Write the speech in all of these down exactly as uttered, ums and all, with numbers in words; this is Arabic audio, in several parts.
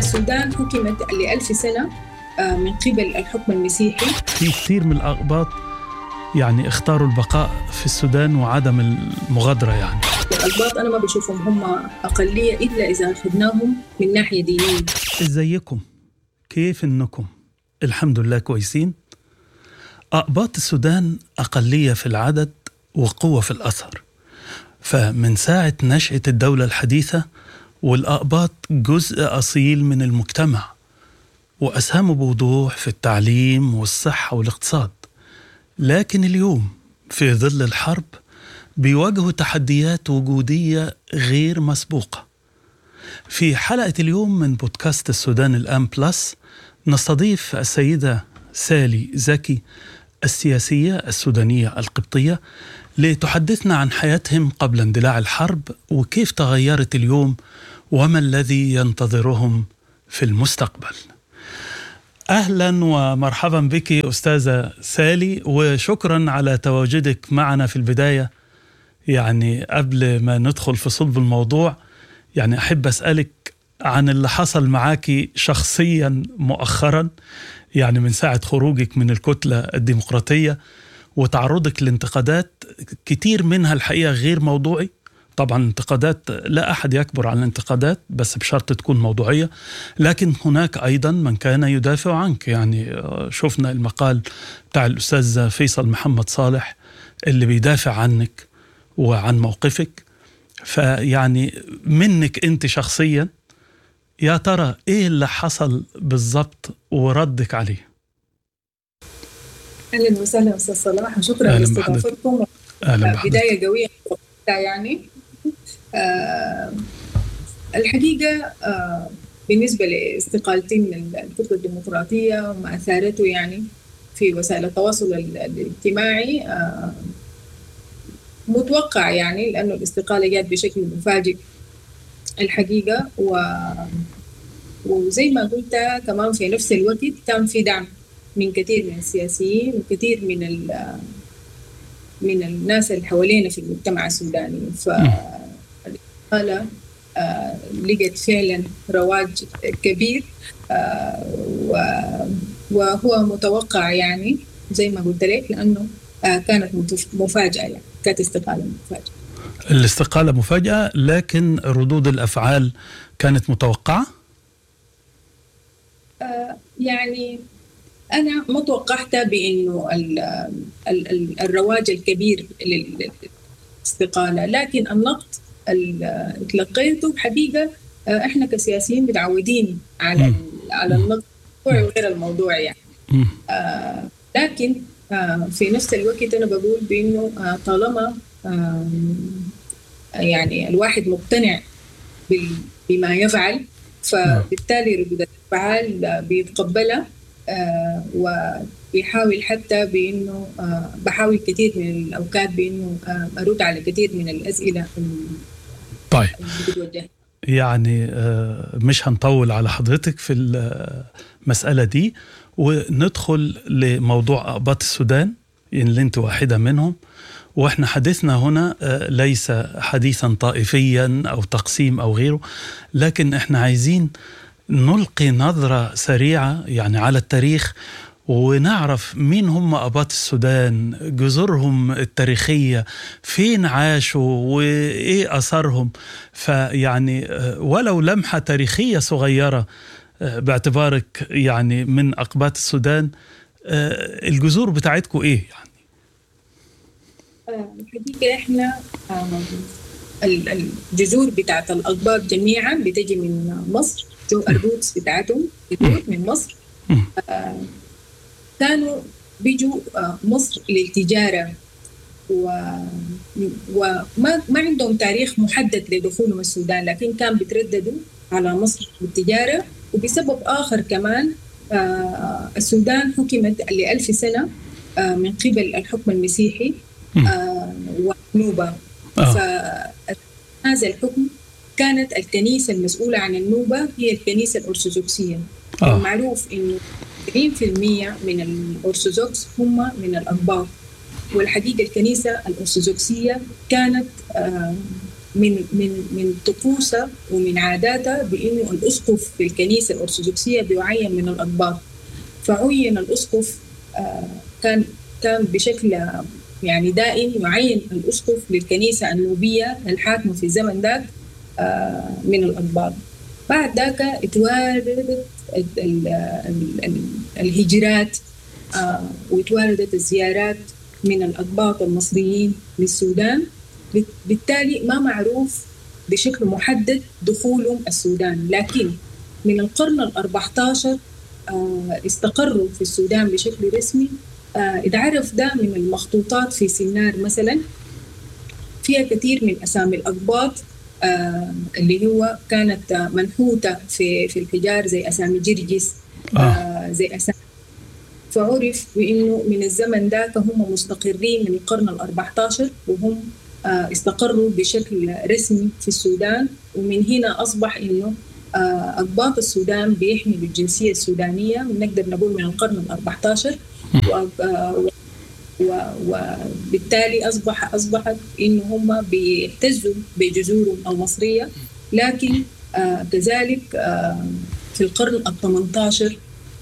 السودان حكمت لألف سنة من قبل الحكم المسيحي. في كثير من الأقباط يعني اختاروا البقاء في السودان وعدم المغادرة. يعني الأقباط أنا ما بشوفهم هم أقلية إلا إذا أخذناهم من ناحية دينية. إزيكم؟ كيف إنكم؟ الحمد لله كويسين. أقباط السودان أقلية في العدد وقوة في الأثر، فمن ساعة نشأة الدولة الحديثة والأقباط جزء أصيل من المجتمع، وأسهموا بوضوح في التعليم والصحة والاقتصاد. لكن اليوم في ظل الحرب بيواجهوا تحديات وجودية غير مسبوقة. في حلقة اليوم من بودكاست السودان الآن بلس نستضيف السيدة سالي زكي، السياسية السودانية القبطية، لتحدثنا عن حياتهم قبل اندلاع الحرب وكيف تغيرت اليوم وما الذي ينتظرهم في المستقبل. أهلا ومرحبا بك أستاذة سالي، وشكرا على تواجدك معنا في البداية. يعني قبل ما ندخل في صلب الموضوع، يعني أحب أسألك عن اللي حصل معاكي شخصيا مؤخرا، يعني من ساعة خروجك من الكتلة الديمقراطية وتعرضك لانتقادات كتير منها الحقيقة غير موضوعي. طبعا انتقادات لا أحد يكبر عن الانتقادات، بس بشرط تكون موضوعية. لكن هناك أيضا من كان يدافع عنك. يعني شفنا المقال بتاع الأستاذ فيصل محمد صالح اللي بيدافع عنك وعن موقفك. فيعني منك أنت شخصيا، يا ترى إيه اللي حصل بالضبط وردك عليه؟ أهلا وسهلا أستاذ صلاح، وشكرا لاستضافتكم. بداية قوية يعني. آه الحقيقة آه بالنسبة لاستقالتي من الكتلة الديمقراطية وما أثارته يعني في وسائل التواصل الاجتماعي، آه متوقع يعني، لأنه الاستقالة جات بشكل مفاجئ الحقيقة. و وزي ما قلت كمان في نفس الوقت كان في دعم من كثير من السياسيين وكثير من من الناس اللي حوالينا في المجتمع السوداني. فالاستقالة آه لقت فعلا رواج كبير، آه وهو متوقع يعني زي ما قلت لك، لأنه آه كانت مفاجأة، يعني كانت استقالة مفاجأة. الاستقالة مفاجأة، لكن ردود الأفعال كانت متوقعة؟ آه يعني أنا ما توقعت بأنه ال ال ال الرواج الكبير للاستقالة، لكن النقد اللي تلقيته حقيقة إحنا كسياسيين متعودين على على النقد وغير الموضوع يعني. آه لكن آه في نفس الوقت أنا بقول بأنه آه طالما آه يعني الواحد مقتنع بما يفعل، فبالتالي ردود الأفعال بيتقبلها. آه وبيحاول حتى بأنه آه بحاول كثير من الأوقات بأنه آه أرد على كثير من الأسئلة. طيب يعني آه مش هنطول على حضرتك في المسألة دي، وندخل لموضوع أقباط السودان اللي انت واحدة منهم. وإحنا حديثنا هنا آه ليس حديثا طائفيا أو تقسيم أو غيره، لكن إحنا عايزين نلقي نظرة سريعة يعني على التاريخ، ونعرف مين هم أقباط السودان، جذورهم التاريخية، فين عاشوا وإيه أثرهم. فيعني ولو لمحة تاريخية صغيرة باعتبارك يعني من أقباط السودان، الجذور بتاعتكم إيه يعني؟ الحقيقة إحنا الجذور بتاعت الأقباط جميعا بتجي من مصر. جو الروتس بتاعتهم من مصر. آه كانوا بيجوا آه مصر للتجارة، وما ما عندهم تاريخ محدد لدخولهم السودان، لكن كان بيترددوا على مصر للتجارة. وبسبب آخر كمان آه السودان حكمت لألف سنة آه من قبل الحكم المسيحي آه والنوبة. فهذا الحكم كانت الكنيسة المسؤولة عن النوبة هي الكنيسة الأرثوذكسية. آه. معروف إنه سبعين بالمئة من الأرثوذكس هم من الأقباط، والحقيقة الكنيسة الأرثوذكسية كانت آه من من من طقوسها ومن عاداتها بإنه الأسقف في الكنيسة الأرثوذكسية بيعين من الأقباط. فعين الأسقف كان كان بشكل يعني دائم يعين الأسقف للكنيسة النوبية الحاكمة في الزمن ذاك من الأقباط. بعد ذاك اتواردت الهجرات واتواردت الزيارات من الأقباط المصريين للسودان. بالتالي ما معروف بشكل محدد دخولهم السودان، لكن من القرن الأربعة عشر استقروا في السودان بشكل رسمي. اتعرف ده من المخطوطات في سنار مثلا، فيها كثير من أسامي الأقباط اللي هو كانت منحوتة في في الحجار زي أسامي جرجس آه. زي أسامي. فعرف بأنه من الزمن ذاك هم مستقرين من القرن الأربعة عشر وهم استقروا بشكل رسمي في السودان. ومن هنا أصبح إنه أقباط السودان بيحملوا الجنسية السودانية، ونقدر نقول من القرن الأربعة عشر، وبالتالي أصبح أصبحت إنه هم بيعتزوا بجذورهم المصرية. لكن كذلك في القرن الثامن عشر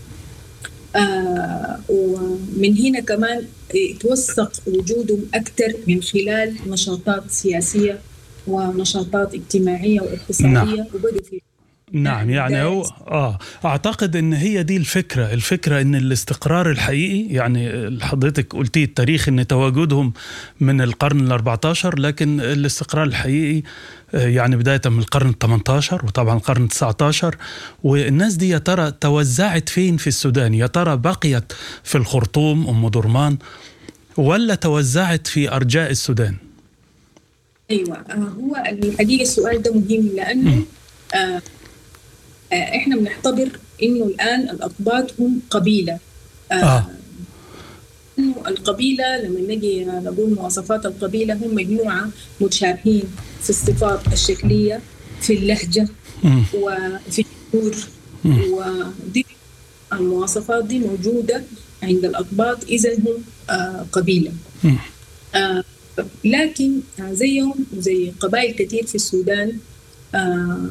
ومن هنا كمان توثق وجودهم أكثر من خلال نشاطات سياسية ونشاطات اجتماعية واقتصادية. نعم. وبدوا في نعم يعني هو آه أعتقد أن هي دي الفكرة الفكرة أن الاستقرار الحقيقي، يعني حضرتك قلتي التاريخ أن تواجدهم من القرن الأربعة عشر، لكن الاستقرار الحقيقي يعني بداية من القرن الثامن عشر وطبعا القرن التاسع عشر. والناس دي يا ترى توزعت فين في السودان؟ يا ترى بقيت في الخرطوم أم درمان ولا توزعت في أرجاء السودان؟ أيوة، هو الحقيقة السؤال ده مهم لأنه آه احنا بنعتبر انه الان الاقباط هم قبيله. آه. آه. انه القبيله لما نجي نقول مواصفات القبيله هم مجموعه متشابهين في الصفات الشكليه، في اللهجه م. وفي الجذور، ودي المواصفات دي موجوده عند الاقباط، اذا هم آه قبيله. آه لكن زيهم زي قبائل كثير في السودان، آه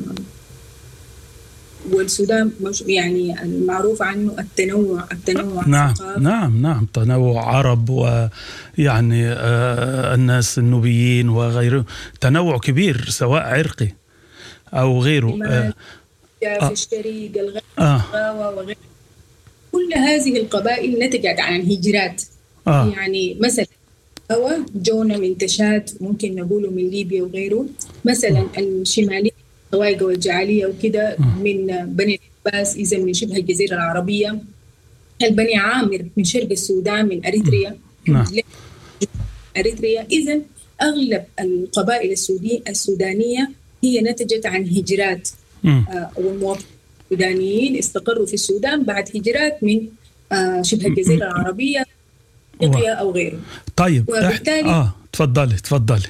والسودان يعني المعروف عنه التنوع التنوع نعم نعم نعم تنوع عرب ويعني آه الناس النوبيين وغيره، تنوع كبير سواء عرقي أو غيره. آه في الشريق الغاوة آه وغيره. كل هذه القبائل نتجت عن الهجرات. آه يعني مثلا غاوة جونا من تشاد، ممكن نقوله من ليبيا وغيره. مثلا آه الشمالية الطوايقة والجعالية وكده من بني العباس، إذا من شبه الجزيرة العربية. البني عامر من شرق السودان، من أريتريا. نعم. أريتريا. إذا أغلب القبائل السودانية هي نتجت عن هجرات، آه والمواطنين السودانيين استقروا في السودان بعد هجرات من آه شبه الجزيرة العربية، إفريقيا أو غيره. طيب وبالتالي آه تفضلي تفضلي.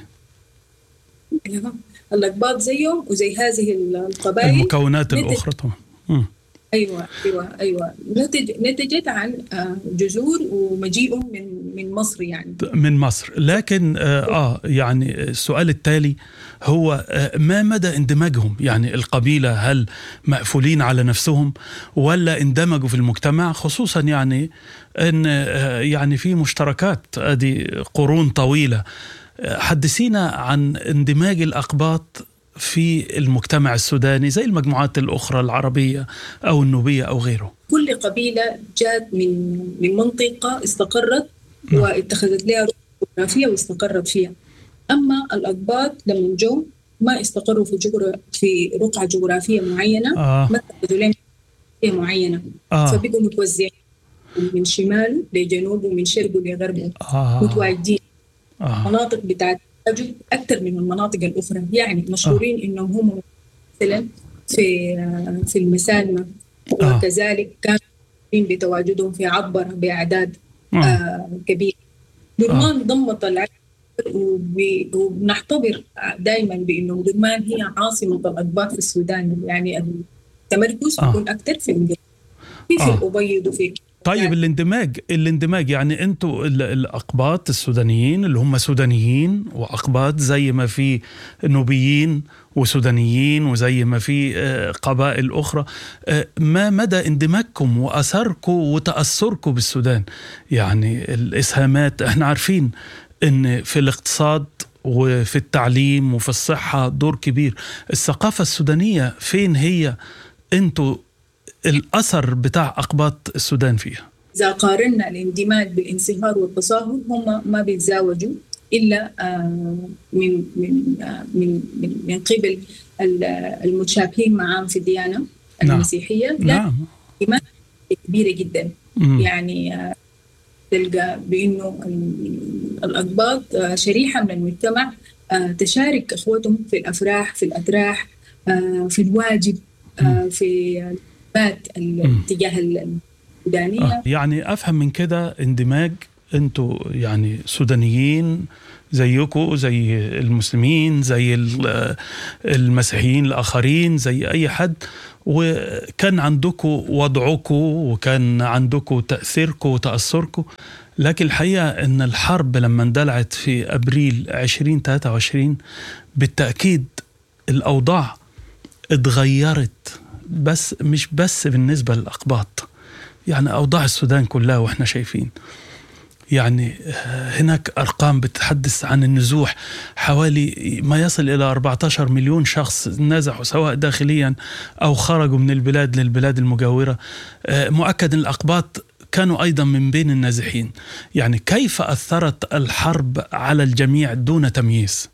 الأقباط زيهم وزي هذه القبائل المكونات الأخرى طبعا. أيوة أيوة أيوة نتج نتجت عن جذور ومجيئهم من من مصر، يعني من مصر. لكن آه يعني السؤال التالي هو آه ما مدى اندماجهم؟ يعني القبيلة هل مقفولين على نفسهم ولا اندمجوا في المجتمع، خصوصا يعني أن آه يعني في مشتركات ادي قرون طويلة. حدثينا عن اندماج الأقباط في المجتمع السوداني زي المجموعات الأخرى العربية أو النوبية أو غيره. كل قبيلة جات من من منطقة استقرت م. واتخذت لها رقعة جغرافية واستقرت فيها. أما الأقباط لما جو ما استقروا في جغرا في رقعة جغرافية معينة، آه. ما اتخذوا لها معينة، آه. فبقوا متوزعين من شماله لجنوبه ومن شرقه لغربه، آه. متواجدين. آه. مناطق بتاعت تواجد أكثر من المناطق الأخرى، يعني مشهورين آه. إنهم هم مثلا في في المسالمة، آه. وكذلك كانوا بتواجدهم في عبر بأعداد آه. آه كبيرة. درمان آه. ضمت العدد، وبنعتبر دائما بأنه درمان هي عاصمة الأقباط في السودان، يعني التمركز آه. يكون أكثر في في, في آه. الأبيض وفي طيب الاندماج الاندماج يعني انتوا ال- الاقباط السودانيين اللي هم سودانيين واقباط، زي ما في نوبيين وسودانيين وزي ما في آه، قبائل اخرى، آه، ما مدى اندماجكم واثركم وتاثركم بالسودان؟ يعني الاسهامات، احنا عارفين ان في الاقتصاد وفي التعليم وفي الصحة دور كبير. الثقافة السودانية فين هي؟ انتوا الأثر بتاع أقباط السودان فيها؟ إذا قارنا الاندماج بالانصهار والتصاهر، هم ما بيتزاوجوا إلا آه، من من آه، من من من قبل ال- المتشابهين معهم في الديانة نعم المسيحية، لكن نعم. اندماج كبيرة جدا. مم. يعني آه، تلقى بأنه ال- الأقباط آه، شريحة من المجتمع آه، تشارك إخوتهم في الأفراح، في الأتراح، آه، في الواجب، مم. آه، في الواجبات مم. الاتجاه آه. السودانية. يعني أفهم من كده اندماج، انتوا يعني سودانيين زيكم زي المسلمين زي ال- المسيحيين الآخرين زي أي حد، وكان عندكم وضعكم وكان عندكم تأثيركم وتأثركم. لكن الحقيقة أن الحرب لما اندلعت في أبريل عشرين ثلاثة وعشرين بالتأكيد الأوضاع اتغيرت، بس مش بس بالنسبة للأقباط، يعني أوضاع السودان كلها وإحنا شايفين. يعني هناك أرقام بتتحدث عن النزوح، حوالي ما يصل إلى أربعة عشر مليون شخص نزحوا سواء داخليا أو خرجوا من البلاد للبلاد المجاورة. مؤكد أن الأقباط كانوا أيضا من بين النازحين. يعني كيف أثرت الحرب على الجميع دون تمييز؟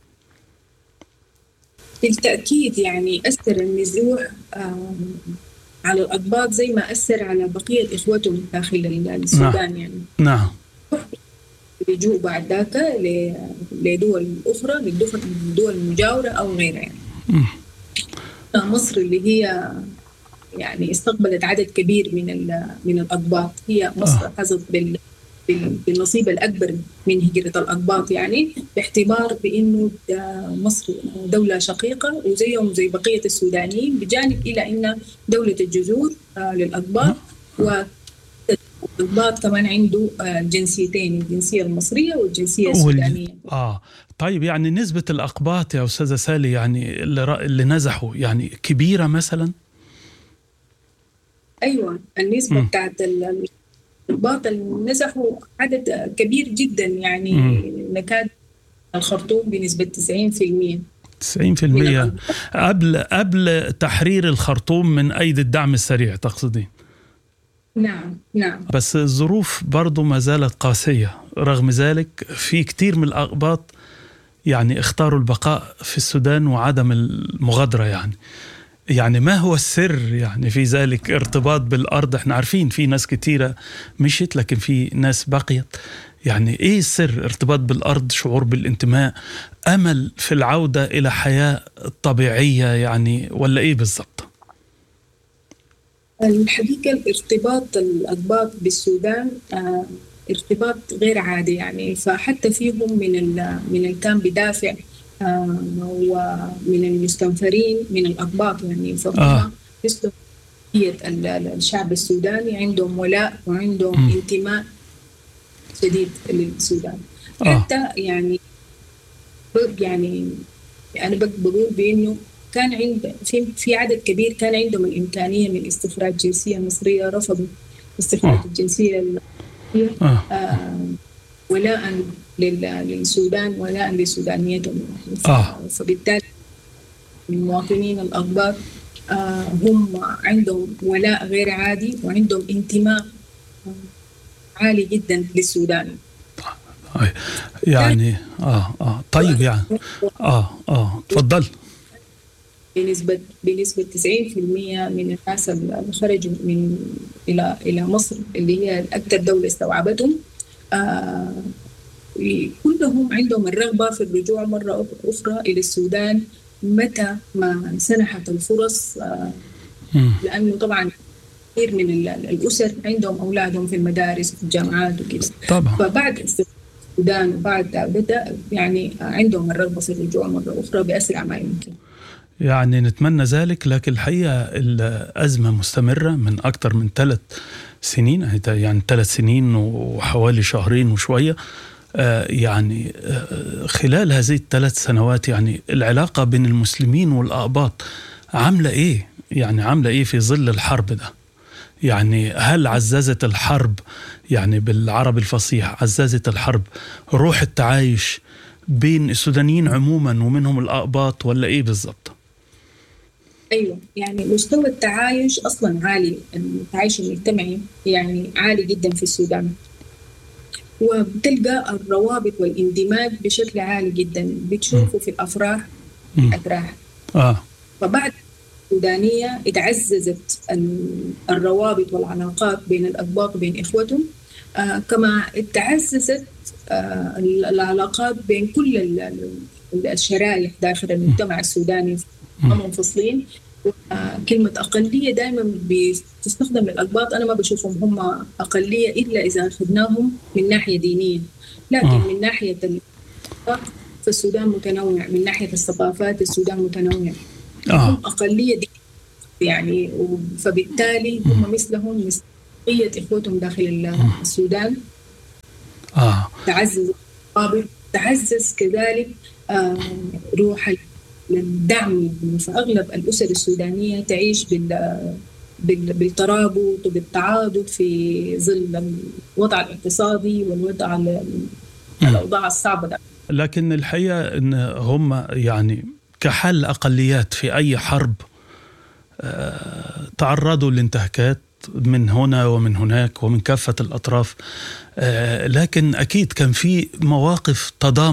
بالتأكيد يعني أثر النزوح آم، على الأقباط زي ما أثر على بقية إخوتهم داخل السودان. يعني نعم بيجوا بعد ذاك ل- لدول أخرى، للدول الدول المجاورة أو غيرها. يعني مم. مصر اللي هي يعني استقبلت عدد كبير من ال- من الأقباط، هي مصر آه. حظت بال بال- بالنصيب الأكبر من هجرة الأقباط، يعني باعتبار بأنه دا- مصر دولة شقيقة وزيهم زي بقية السودانيين، بجانب إلى أن دولة الجذور آه، للأقباط، والأقباط كمان عنده آه، جنسيتين، الجنسية المصرية والجنسية وال... السودانية. آه طيب يعني نسبة الأقباط يا أستاذة سالي يعني اللي, ر... اللي نزحوا يعني كبيرة مثلا؟ أيوة، النسبة مم. بتاعت ال- الأقباط اللي نزحوا عدد كبير جدا، يعني مم. نكاد الخرطوم بنسبة تسعين بالمئة تسعين من بالمئة الأقباط. قبل قبل تحرير الخرطوم من أيدي الدعم السريع تقصدين؟ نعم نعم. بس الظروف برضو ما زالت قاسية، رغم ذلك في كتير من الأقباط يعني اختاروا البقاء في السودان وعدم المغادرة. يعني يعني ما هو السر يعني في ذلك؟ ارتباط بالأرض، احنا عارفين في ناس كتيرة مشيت لكن في ناس بقيت. يعني ايه السر؟ ارتباط بالأرض، شعور بالانتماء، أمل في العودة إلى حياة طبيعية يعني، ولا ايه بالضبط؟ الحقيقة الارتباط الأقباط بالسودان آه، ارتباط غير عادي، يعني فحتى فيهم من ال من اللي كان بدافع آه، ومن المستنفرين من الأقباط، يعني فهم آه. يسلم ال- ال- الشعب السوداني، عندهم ولاء وعندهم م. انتماء شديد للسودان. آه. حتى يعني يعني أنا بق- بقول بإنه كان عند في في عدد كبير كان عندهم الإمكانية من استخراج جنسية مصرية، رفضوا استخراج آه. الجنسية المصرية آه. آه، ولاء لل- للسودان، ولاء لسودانيتهم. آه. فبالتالي المواطنين الأقباط آه، هم عندهم ولاء غير عادي وعندهم انتماء عالي جدا للسودان. يعني اه اه طيب يعني اه اه تفضل. بنسبة بنسبة تسعين بالمئة من الناس اللي خرجوا من إلى إلى مصر اللي هي أكثر دولة استوعبتهم آه كلهم عندهم الرغبة في الرجوع مرة أخرى إلى السودان متى ما سنحت الفرص، آه لأنه طبعا كثير من الأسر عندهم أولادهم في المدارس وفي الجامعات وكذا طبعا. فبعد السودان وبعد بدأ يعني عندهم الرغبة في الرجوع مرة أخرى بأسرع ما يمكن. يعني نتمنى ذلك، لكن الحقيقة الأزمة مستمرة من أكثر من ثلاث سنين، يعني ثلاث سنين وحوالي شهرين وشوية. آه يعني آه خلال هذه الثلاث سنوات يعني العلاقة بين المسلمين والأقباط عاملة إيه؟ يعني عاملة إيه في ظل الحرب ده؟ يعني هل عززت الحرب، يعني بالعربي الفصيح عززت الحرب روح التعايش بين السودانيين عموما ومنهم الأقباط، ولا إيه بالضبط؟ أيوة، يعني مستوى التعايش أصلا عالي، التعايش المجتمعي يعني عالي جدا في السودان، وبتلقى الروابط والاندماج بشكل عالي جدا، بتشوفه في الأفراح الأتراح. آه. فبعد السودانية اتعززت الروابط والعلاقات بين الأقباط وبين إخوتهم، آه كما تعززت آه العلاقات بين كل الشرائح داخل المجتمع السوداني منفصلين. آه كلمة أقلية دائما بتستخدم للأقباط، أنا ما بشوفهم هم أقلية إلا إذا أخذناهم من ناحية دينية، لكن آه. من ناحية فالسودان متنوع، من ناحية الثقافات السودان متنوع. آه. هم أقلية دي يعني، فبالتالي هم مثلهم مثل بقية إخوتهم داخل السودان. آه. تعزز تعزز كذلك آه روح الدعم، فأغلب الأسر السودانية تعيش بال بالترابط وبالتعاضد في ظل الوضع الاقتصادي والوضع الأوضاع الصعبة ده. لكن الحقيقة إن هم يعني كحل أقليات في أي حرب تعرضوا لانتهاكات من هنا ومن هناك ومن كافة الأطراف، لكن أكيد كان في مواقف تضامن